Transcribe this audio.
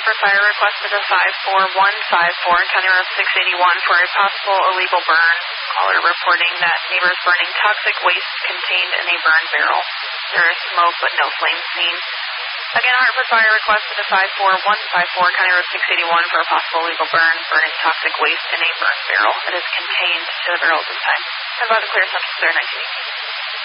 Hartford Fire requested a 54154 County Road 681 for a possible illegal burn. Caller reporting that neighbors burning toxic waste contained in a burn barrel. There is smoke but no flames seen. Again, Hartford Fire requested a 54154 County Road 681 for a possible illegal burn, burning toxic waste in a burn barrel. It is contained to the barrel at this time. And by the clear subject, 1918.